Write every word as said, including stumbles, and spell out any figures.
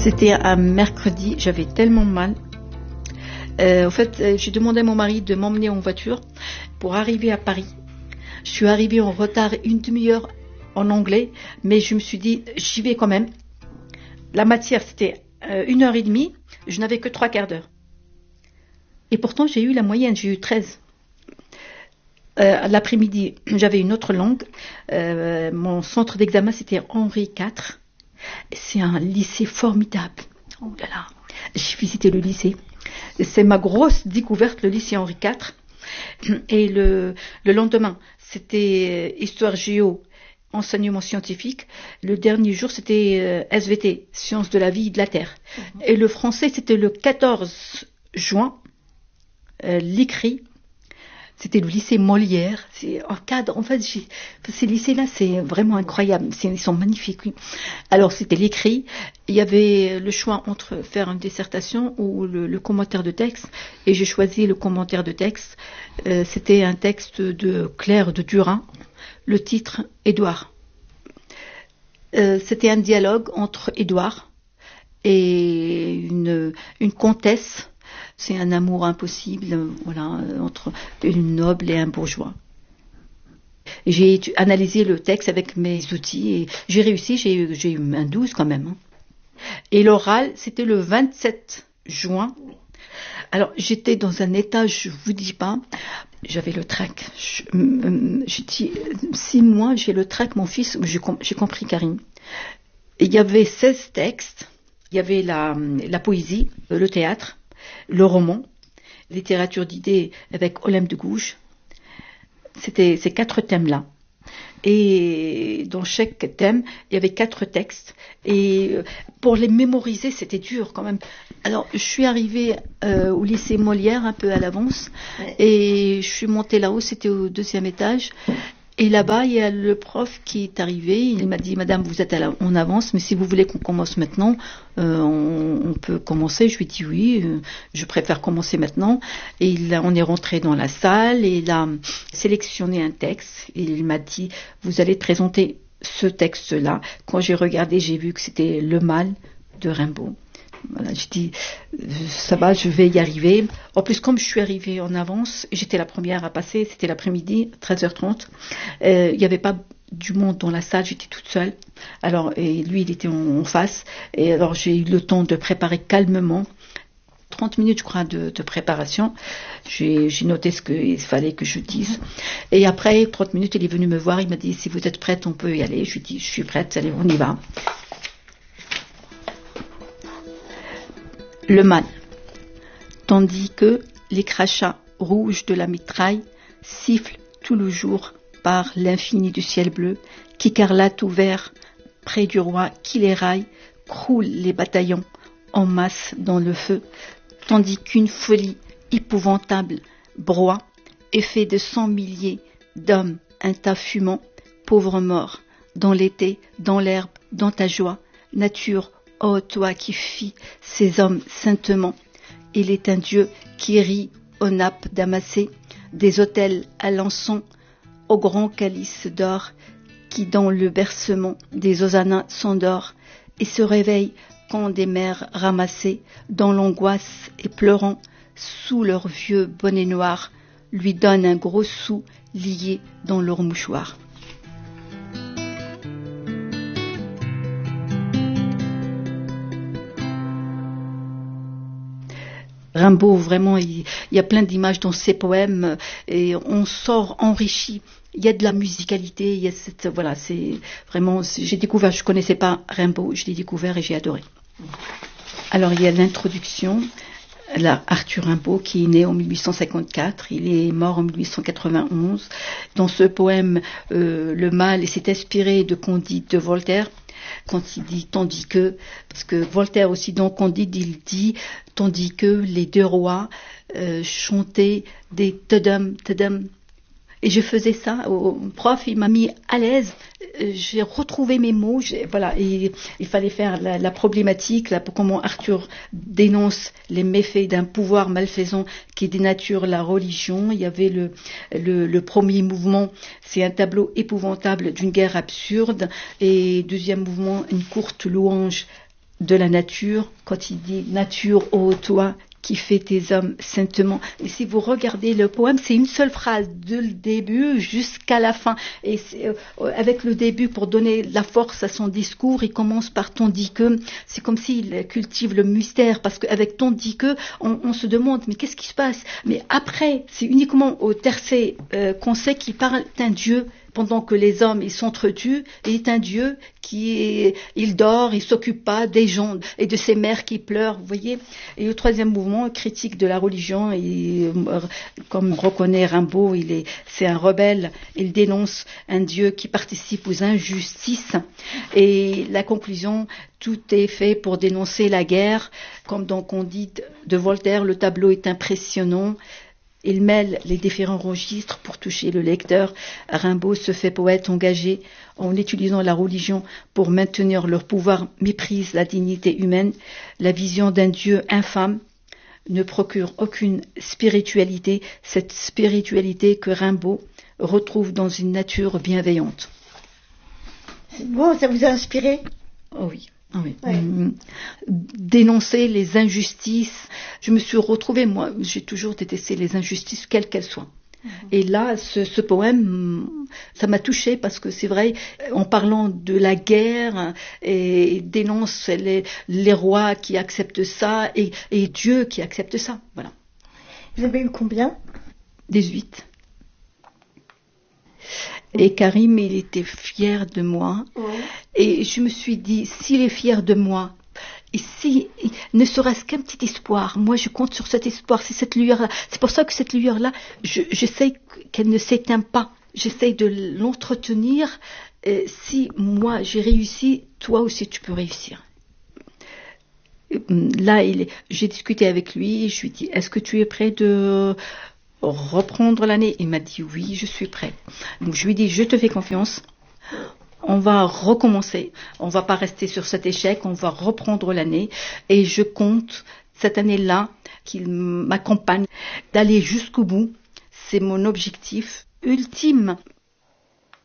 C'était un mercredi, j'avais tellement mal. Euh, en fait, euh, j'ai demandé à mon mari de m'emmener en voiture pour arriver à Paris. Je suis arrivée en retard une demi-heure en anglais, mais je me suis dit, j'y vais quand même. La matière, c'était euh, une heure et demie, je n'avais que trois quarts d'heure. Et pourtant, j'ai eu la moyenne, j'ai eu treize. Euh, l'après-midi, j'avais une autre langue. Euh, mon centre d'examen, c'était Henri quatre. C'est un lycée formidable. Oh là là, j'ai visité le lycée. C'est ma grosse découverte, le lycée Henri quatre. Et le, le lendemain, c'était histoire géo, enseignement scientifique. Le dernier jour, c'était euh, S V T, sciences de la vie et de la terre. Mmh. Et le français, c'était le quatorze juin. Euh, l'écrit, c'était le lycée Molière. C'est un cadre, en fait, j'ai, ces lycées-là, c'est vraiment incroyable. C'est, ils sont magnifiques. Oui. Alors, c'était l'écrit. Il y avait le choix entre faire une dissertation ou le, le commentaire de texte. Et j'ai choisi le commentaire de texte. Euh, c'était un texte de Claire de Durin. Le titre, Édouard. Euh, c'était un dialogue entre Édouard et une, une comtesse. C'est un amour impossible, voilà, entre une noble et un bourgeois. J'ai analysé le texte avec mes outils et j'ai réussi, j'ai eu, j'ai eu un douze quand même. Et l'oral, c'était le vingt-sept juin. Alors, j'étais dans un état, je vous dis pas, j'avais le trac. Je, j'ai dit, six mois, j'ai le trac, mon fils, j'ai, j'ai compris Karim. Il y avait seize textes, il y avait la, la poésie, le théâtre, le roman, littérature d'idées avec Olympe de Gouges. C'était ces quatre thèmes-là. Et dans chaque thème, il y avait quatre textes. Et pour les mémoriser, c'était dur quand même. Alors, je suis arrivée euh, au lycée Molière un peu à l'avance. Ouais. Et je suis montée là-haut, c'était au deuxième étage. Et là-bas, il y a le prof qui est arrivé. Il m'a dit, Madame, vous êtes à la... on avance, mais si vous voulez qu'on commence maintenant, euh, on, on peut commencer. Je lui ai dit oui, euh, je préfère commencer maintenant. Et il, on est rentré dans la salle et il a sélectionné un texte. Et il m'a dit, vous allez présenter ce texte-là. Quand j'ai regardé, j'ai vu que c'était Le Mal de Rimbaud. Voilà, je dis, ça va, je vais y arriver. En plus, comme je suis arrivée en avance, j'étais la première à passer, c'était l'après-midi, treize heures trente. Euh, il n'y avait pas du monde dans la salle, j'étais toute seule. Alors, et lui, il était en, en face. Et alors, j'ai eu le temps de préparer calmement. trente minutes, je crois, de, de préparation. J'ai, j'ai noté ce qu'il fallait que je dise. Et après, trente minutes, il est venu me voir. Il m'a dit, si vous êtes prête, on peut y aller. Je lui ai dit, je suis prête, allez, on y va. Le mal. Tandis que les crachats rouges de la mitraille sifflent tout le jour par l'infini du ciel bleu, qu'écarlate ouvert près du roi qui les raille, croulent les bataillons en masse dans le feu, tandis qu'une folie épouvantable broie et fait de cent milliers d'hommes un tas fumant, pauvres morts, dans l'été, dans l'herbe, dans ta joie, nature, ô toi qui fis ces hommes saintement, il est un Dieu qui rit aux nappes damassées, des autels à l'encens, au grand calice d'or, qui dans le bercement des hosannas s'endort et se réveille quand des mères ramassées, dans l'angoisse et pleurant, sous leur vieux bonnet noir, lui donnent un gros sou lié dans leur mouchoir. Rimbaud, vraiment, il, il y a plein d'images dans ses poèmes et on sort enrichi. Il y a de la musicalité, il y a cette, voilà, c'est vraiment, c'est, j'ai découvert, je connaissais pas Rimbaud, je l'ai découvert et j'ai adoré. Alors, il y a l'introduction, là, Arthur Rimbaud, qui est né en mille huit cent cinquante-quatre, il est mort en mille huit cent quatre-vingt-onze. Dans ce poème, euh, Le Mal s'est inspiré de Candide de Voltaire, quand il dit tandis que, parce que Voltaire aussi dans Candide, il dit tandis que les deux rois euh, chantaient des tedum, tedum. Et je faisais ça au prof, il m'a mis à l'aise, j'ai retrouvé mes mots, j'ai, voilà, et il fallait faire la, la problématique, là, pour comment Arthur dénonce les méfaits d'un pouvoir malfaisant qui dénature la religion. Il y avait le, le, le premier mouvement, c'est un tableau épouvantable d'une guerre absurde, et deuxième mouvement, une courte louange de la nature, quand il dit « nature, ô toi, qui fait tes hommes saintement ». Et si vous regardez le poème, c'est une seule phrase, de le début jusqu'à la fin. Et c'est, euh, avec le début, pour donner la force à son discours, il commence par « tandis que ». C'est comme s'il cultive le mystère, parce qu'avec « tandis que », on, on se demande « mais qu'est-ce qui se passe ?» Mais après, c'est uniquement au tercet euh, qu'on sait qu'il parle d'un Dieu. Pendant que les hommes ils s'entretuent, il est un Dieu qui est, il dort, il s'occupe pas des gens et de ces mères qui pleurent, vous voyez. Et le troisième mouvement, critique de la religion, et comme reconnaît Rimbaud, il est, c'est un rebelle. Il dénonce un Dieu qui participe aux injustices. Et la conclusion, tout est fait pour dénoncer la guerre, comme donc on dit de Voltaire, le tableau est impressionnant. Il mêle les différents registres pour toucher le lecteur. Rimbaud se fait poète engagé en utilisant la religion pour maintenir leur pouvoir, méprise la dignité humaine. La vision d'un Dieu infâme ne procure aucune spiritualité, cette spiritualité que Rimbaud retrouve dans une nature bienveillante. C'est beau, ça vous a inspiré ? Oh oui. Ah oui. Ouais. Mmh. Dénoncer les injustices. Je me suis retrouvée, moi, j'ai toujours détesté les injustices, quelles qu'elles soient. Mmh. Et là, ce, ce poème, ça m'a touchée parce que c'est vrai, en parlant de la guerre, et dénonce les, les rois qui acceptent ça et, et Dieu qui accepte ça. Voilà. Vous avez eu combien ? dix-huit. Et Karim, il était fier de moi. Ouais. Et je me suis dit, s'il est fier de moi, et si, ne serait-ce qu'un petit espoir, moi je compte sur cet espoir, c'est cette lueur-là. C'est pour ça que cette lueur-là, je, j'essaie qu'elle ne s'éteint pas. J'essaie de l'entretenir. Et si moi j'ai réussi, toi aussi tu peux réussir. Là, il, j'ai discuté avec lui, je lui ai dit, est-ce que tu es prêt de reprendre l'année? Il m'a dit oui, je suis prêt. Donc je lui ai dit, je te fais confiance, on va recommencer, on va pas rester sur cet échec, on va reprendre l'année et je compte cette année-là qu'il m'accompagne, d'aller jusqu'au bout. C'est mon objectif ultime.